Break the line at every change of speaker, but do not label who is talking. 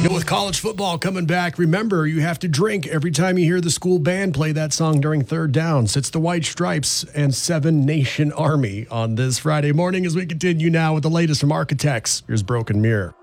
With college football coming back, remember you have to drink every time you hear the school band play that song during third downs. It's the White Stripes and Seven Nation Army on this Friday morning as we continue now with the latest from Architects. Here's Broken Mirror.